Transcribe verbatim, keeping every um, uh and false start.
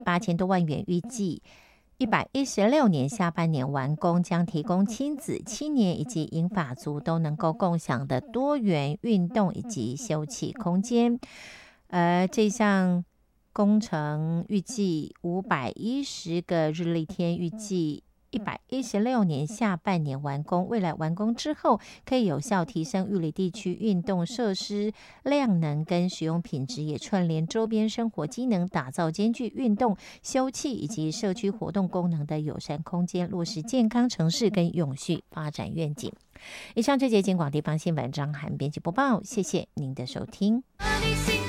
八千多万元，预计一百一十六年下半年完工，将提供亲子、青年以及银发族都能够共享的多元运动以及休憩空间。而这项工程预计五百一十个日历天，预计一百一十六年下半年完工。未来完工之后，可以有效提升玉里地区运动设施量能跟使用品质，也串联周边生活机能，打造兼具运动、休憩以及社区活动功能的友善空间，落实健康城市跟永续发展愿景。以上这节金广地方新闻，张涵编辑播报，谢谢您的收听。